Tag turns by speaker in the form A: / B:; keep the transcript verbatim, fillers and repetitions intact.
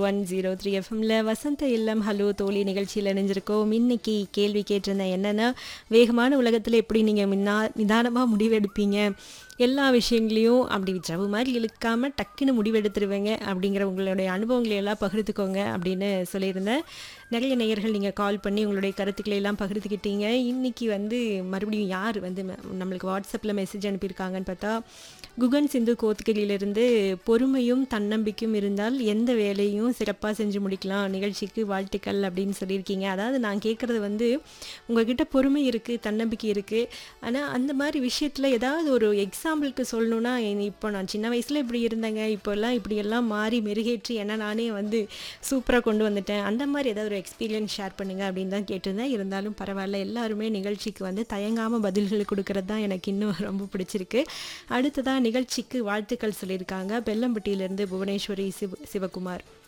A: One zero three எஃப்எம்ல வசந்த இல்லம் hello தோழி நிகழ்ச்சியில் இணைஞ்சிருக்கோம். இன்னைக்கு கேள்வி கேட்டிருந்தேன் என்னன்னா, வேகமான உலகத்தில் எப்படி நீங்கள் மின்னா நிதானமாக முடிவெடுப்பீங்க, எல்லா விஷயங்களையும் அப்படி ஜவு மாதிரி இழுக்காம டக்குன்னு முடிவெடுத்துருவேங்க அப்படிங்கிற உங்களுடைய அனுபவங்களை எல்லாம் பகிர்ந்துக்கோங்க அப்படின்னு சொல்லியிருந்தேன். நிறைய நேயர்கள் நீங்கள் கால் பண்ணி உங்களுடைய கருத்துக்களை எல்லாம் பகிர்ந்துக்கிட்டீங்க. இன்னைக்கு வந்து மறுபடியும் யார் வந்து ம- நம்மளுக்கு வாட்ஸ்அப்பில் மெசேஜ் அனுப்பியிருக்காங்கன்னு பார்த்தா, குகன் சிந்து கோத்தகிரியிலிருந்து பொறுமையும் தன்னம்பிக்கையும் இருந்தால் எந்த வேலையும் சிறப்பாக செஞ்சு முடிக்கலாம், நிகழ்ச்சிக்கு வாழ்த்துக்கள் அப்படின்னு சொல்லியிருக்கீங்க. அதாவது நான் கேட்குறது வந்து, உங்ககிட்ட பொறுமை இருக்குது, தன்னம்பிக்கை இருக்குது, ஆனால் அந்த மாதிரி விஷயத்தில் ஏதாவது ஒரு எக்ஸாம்பிளுக்கு சொல்லணும்னா, இனி இப்போ நான் சின்ன வயசில் இப்படி இருந்தேங்க, இப்போல்லாம் இப்படியெல்லாம் மாறி மெருகேற்றி என்ன நானே வந்து சூப்பராக கொண்டு வந்துட்டேன், அந்த மாதிரி ஏதாவது ஒரு எக்ஸ்பீரியன்ஸ் ஷேர் பண்ணுங்க அப்படின்னு தான் கேட்டிருந்தேன். இருந்தாலும் பரவாயில்ல, எல்லாருமே நிகழ்ச்சிக்கு வந்து தயங்காமல் பதில்கள் கொடுக்கறது தான் எனக்கு இன்னும் ரொம்ப பிடிச்சிருக்கு. அடுத்ததாக நிகழ்ச்சிக்கு வாழ்த்துக்கள் சொல்லியிருக்காங்க பெல்லம்பட்டியிலேருந்து புவனேஸ்வரி சிவ சிவகுமார்.